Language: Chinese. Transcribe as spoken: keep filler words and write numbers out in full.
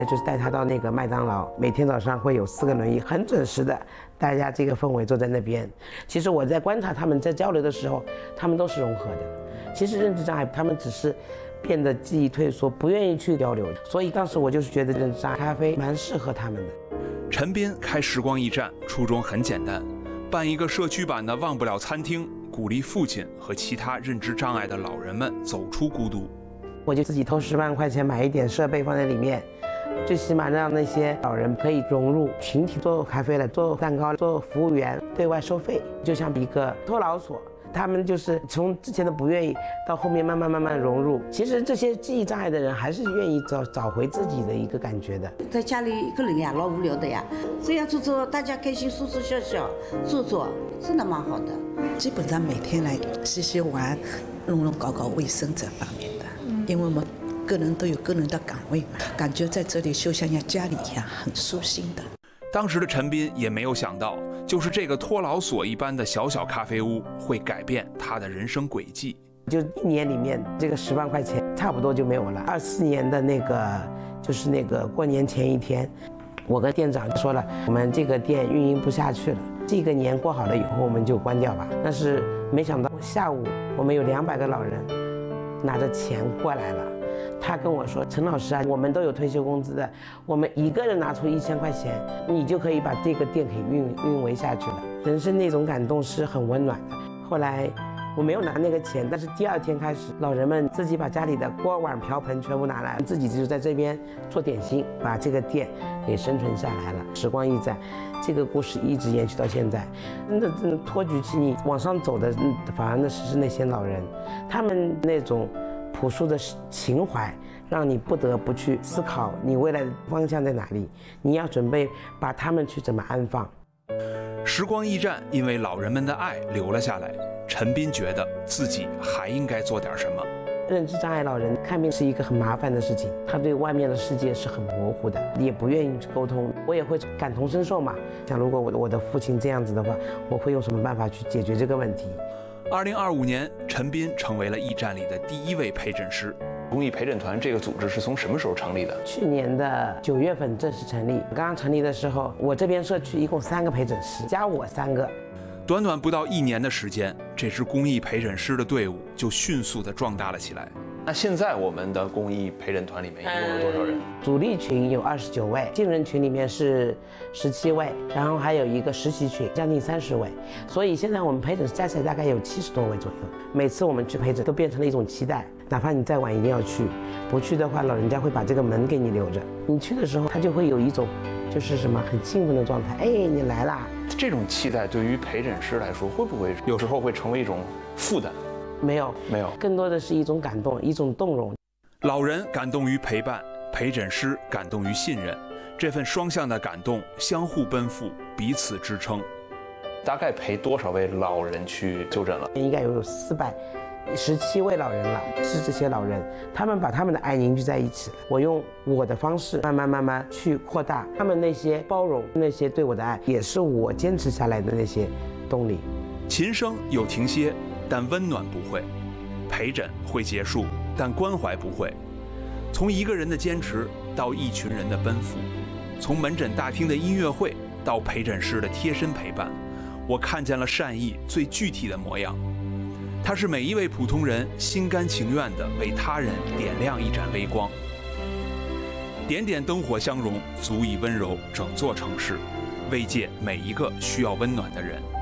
就是带他到那个麦当劳，每天早上会有四个轮椅，很准时的，大家这个氛围坐在那边。其实我在观察他们在交流的时候，他们都是融合的。其实认知障碍，他们只是变得记忆退缩，不愿意去交流。所以当时我就是觉得认知障碍咖啡蛮适合他们的。 陈斌开时光驿站初衷很简单，办一个社区版的忘不了餐厅，鼓励父亲和其他认知障碍的老人们走出孤独。 我就自己投十万块钱买一点设备放在里面。最起码让那些老人可以融入群体，做咖啡的、做蛋糕、做服务员，对外收费，就像一个托老所。他们就是从之前的不愿意，到后面慢慢慢慢融入。其实这些记忆障碍的人还是愿意找找回自己的一个感觉的。 在家里一个人呀，老无聊的呀，这样做做，大家开心，说说笑笑，做做，真的蛮好的。 基本上每天来洗洗碗、弄弄搞搞卫生这方面的，因为我们个人都有个人的岗位嘛，感觉在这里就像家里一样，很舒心的。 当时的陈斌也没有想到，就是这个托老所一般的小小咖啡屋会改变他的人生轨迹。 就一年里面，这个十万块钱差不多就没有了。二四年的那个，就是那个过年前一天，我跟店长说了，我们这个店运营不下去了，这个年过好了以后我们就关掉吧。但是没想到下午我们有两百个老人拿着钱过来了。他跟我说：“陈老师啊，我们都有退休工资的，我们一个人拿出一千块钱，你就可以把这个店给运运维下去了。”人生那种感动是很温暖的。后来我没有拿那个钱，但是第二天开始，老人们自己把家里的锅碗瓢盆全部拿来，自己就在这边做点心，把这个店给生存下来了。时光驿站，这个故事一直延续到现在。真的，真的托举起你往上走的，反而那是那些老人，他们那种朴素的情怀，让你不得不去思考你未来的方向在哪里，你要准备把他们去怎么安放。 时光驿站因为老人们的爱留了下来，陈斌觉得自己还应该做点什么。 认知障碍老人看病是一个很麻烦的事情，他对外面的世界是很模糊的，也不愿意去沟通。我也会感同身受嘛，想如果我我的父亲这样子的话，我会用什么办法去解决这个问题。 二零二五年，陈斌成为了驿站里的第一位陪诊师。 公益陪诊团这个组织是从什么时候成立的？ 去年的九月份正式成立。刚刚成立的时候，我这边社区一共三个陪诊师，加我三个。 短短不到一年的时间，这支公益陪诊师的队伍就迅速地壮大了起来。 那现在我们的公益陪诊团里面一共有多少人？ 主力群有二十九位，进人群里面是十七位，然后还有一个实习群，将近三十位。所以现在我们陪诊加起来大概有七十多位左右。每次我们去陪诊都变成了一种期待，哪怕你再晚一定要去，不去的话，老人家会把这个门给你留着。你去的时候，他就会有一种就是什么很兴奋的状态。哎，你来啦！ 这种期待对于陪诊师来说，会不会有时候会成为一种负担？ 没有， 没有， 更多的是一种感动，一种动容。 老人感动于陪伴，陪诊师感动于信任，这份双向的感动相互奔赴，彼此支撑。 大概陪多少位老人去就诊了？ 应该有四百十七位老人了。是这些老人，他们把他们的爱凝聚在一起了。我用我的方式，慢慢慢慢去扩大他们那些包容，那些对我的爱，也是我坚持下来的那些动力。 琴声有停歇，但温暖不会；陪诊会结束，但关怀不会。从一个人的坚持到一群人的奔赴，从门诊大厅的音乐会到陪诊师的贴身陪伴，我看见了善意最具体的模样。它是每一位普通人心甘情愿地为他人点亮一盏微光。点点灯火相融，足以温柔整座城市，慰藉每一个需要温暖的人。